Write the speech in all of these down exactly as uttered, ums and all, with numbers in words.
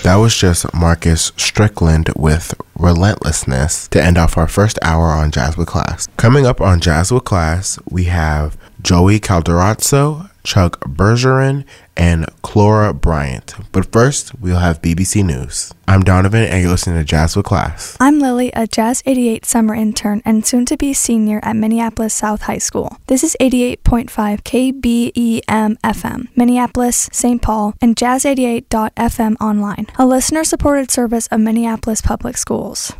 That was just Marcus Strickland with Relentlessness to end off our first hour on Jazz with Class. Coming up on Jazz with Class, we have Joey Calderazzo, Chuck Bergeron, and Clora Bryant. But first, we'll have B B C News. I'm Donovan, and you're listening to Jazz with Class. I'm Lily, a Jazz eighty-eight summer intern and soon-to-be senior at Minneapolis South High School. This is eighty-eight point five K B E M F M, Minneapolis, Saint Paul, and jazz eighty-eight dot f m online, a listener-supported service of Minneapolis Public Schools.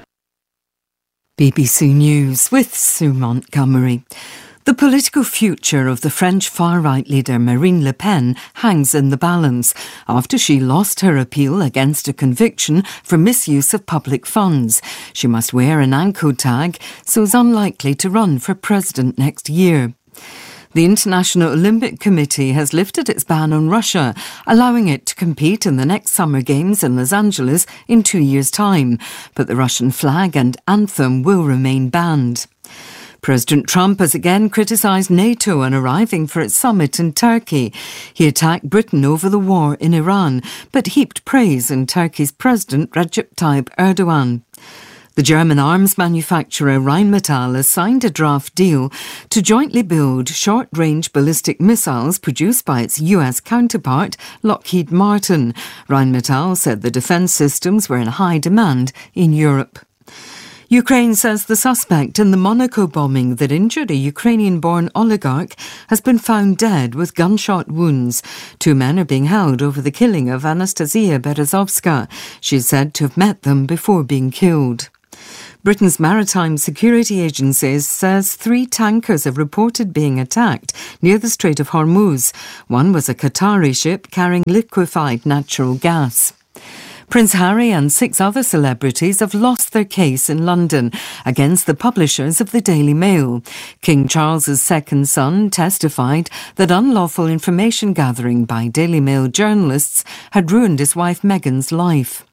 B B C News with Sue Montgomery. The political future of the French far-right leader Marine Le Pen hangs in the balance after she lost her appeal against a conviction for misuse of public funds. She must wear an ANCO tag, so is unlikely to run for president next year. The International Olympic Committee has lifted its ban on Russia, allowing it to compete in the next Summer Games in Los Angeles in two years' time, but the Russian flag and anthem will remain banned. President Trump has again criticised NATO on arriving for its summit in Turkey. He attacked Britain over the war in Iran, but heaped praise on Turkey's President Recep Tayyip Erdogan. The German arms manufacturer Rheinmetall has signed a draft deal to jointly build short-range ballistic missiles produced by its U S counterpart, Lockheed Martin. Rheinmetall said the defence systems were in high demand in Europe. Ukraine says the suspect in the Monaco bombing that injured a Ukrainian-born oligarch has been found dead with gunshot wounds. Two men are being held over the killing of Anastasia Berezovska. She is said to have met them before being killed. Britain's Maritime Security Agency says three tankers have reported being attacked near the Strait of Hormuz. One was a Qatari ship carrying liquefied natural gas. Prince Harry and six other celebrities have lost their case in London against the publishers of the Daily Mail. King Charles's second son testified that unlawful information gathering by Daily Mail journalists had ruined his wife Meghan's life.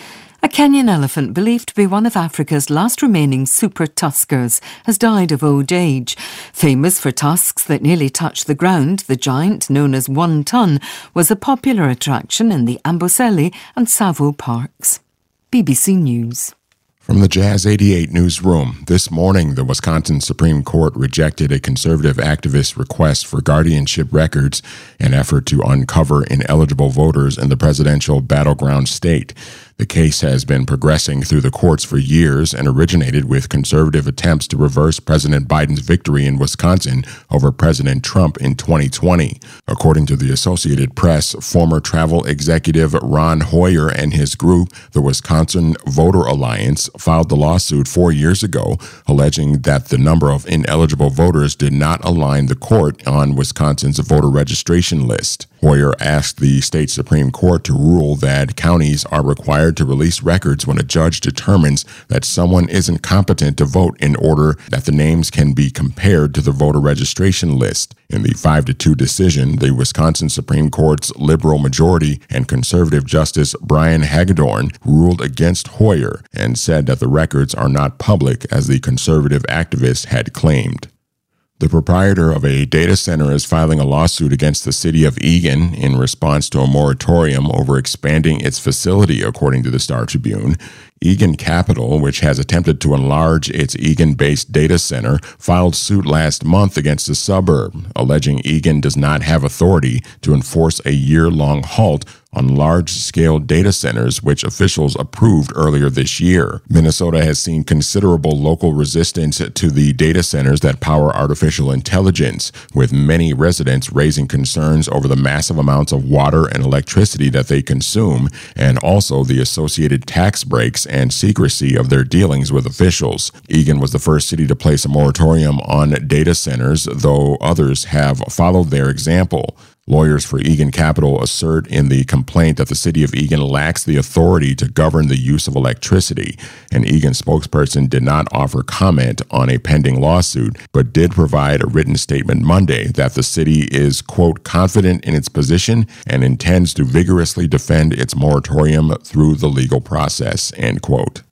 A Kenyan elephant believed to be one of Africa's last remaining super tuskers has died of old age. Famous for tusks that nearly touch the ground, the giant, known as One Ton, was a popular attraction in the Amboseli and Tsavo parks. B B C News. From the Jazz eighty-eight newsroom, this morning the Wisconsin Supreme Court rejected a conservative activist request for guardianship records, an effort to uncover ineligible voters in the presidential battleground state. The case has been progressing through the courts for years and originated with conservative attempts to reverse President Biden's victory in Wisconsin over President Trump in twenty twenty. According to the Associated Press, former travel executive Ron Hoyer and his group, the Wisconsin Voter Alliance, filed the lawsuit four years ago, alleging that the number of ineligible voters did not align the court on Wisconsin's voter registration list. Hoyer asked the state Supreme Court to rule that counties are required to release records when a judge determines that someone isn't competent to vote in order that the names can be compared to the voter registration list. In the five to two decision, the Wisconsin Supreme Court's liberal majority and conservative Justice Brian Hagedorn ruled against Hoyer and said that the records are not public as the conservative activist had claimed. The proprietor of a data center is filing a lawsuit against the city of Eagan in response to a moratorium over expanding its facility, according to the Star Tribune. Eagan Capital, which has attempted to enlarge its Eagan-based data center, filed suit last month against the suburb, alleging Eagan does not have authority to enforce a year-long halt on large-scale data centers, which officials approved earlier this year. Minnesota has seen considerable local resistance to the data centers that power artificial intelligence, with many residents raising concerns over the massive amounts of water and electricity that they consume, and also the associated tax breaks and secrecy of their dealings with officials. Eagan was the first city to place a moratorium on data centers, though others have followed their example. Lawyers for Eagan Capital assert in the complaint that the city of Eagan lacks the authority to govern the use of electricity. An Eagan spokesperson did not offer comment on a pending lawsuit, but did provide a written statement Monday that the city is, quote, confident in its position and intends to vigorously defend its moratorium through the legal process, end quote.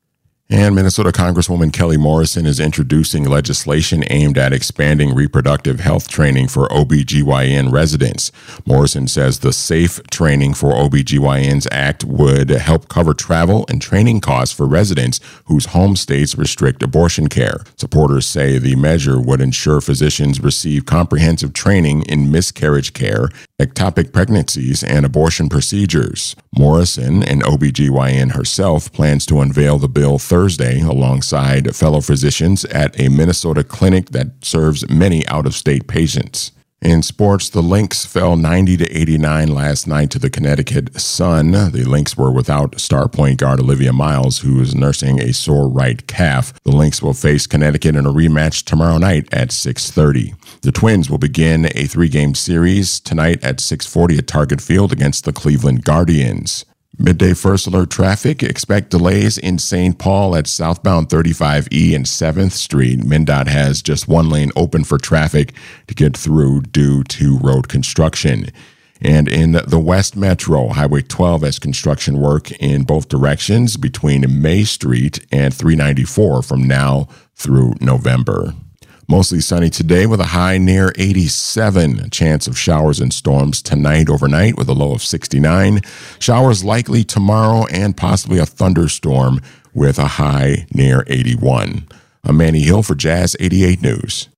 And Minnesota Congresswoman Kelly Morrison is introducing legislation aimed at expanding reproductive health training for O B G Y N residents. Morrison says the Safe Training for O B G Y Ns Act would help cover travel and training costs for residents whose home states restrict abortion care. Supporters say the measure would ensure physicians receive comprehensive training in miscarriage care, ectopic pregnancies, and abortion procedures. Morrison, an O B G Y N herself, plans to unveil the bill Thursday alongside fellow physicians at a Minnesota clinic that serves many out-of-state patients. In sports, the Lynx fell ninety to eighty-nine last night to the Connecticut Sun. The Lynx were without star point guard Olivia Miles, who is nursing a sore right calf. The Lynx will face Connecticut in a rematch tomorrow night at six thirty. The Twins will begin a three-game series tonight at six forty at Target Field against the Cleveland Guardians. Midday first alert traffic. Expect delays in Saint Paul at southbound thirty-five E and seventh Street. MnDOT has just one lane open for traffic to get through due to road construction. And in the West Metro, Highway twelve has construction work in both directions between May Street and three ninety-four from now through November. Mostly sunny today with a high near eighty-seven. A chance of showers and storms tonight overnight with a low of sixty-nine. Showers likely tomorrow and possibly a thunderstorm with a high near eighty-one. I'm Manny Hill for Jazz eighty-eight News.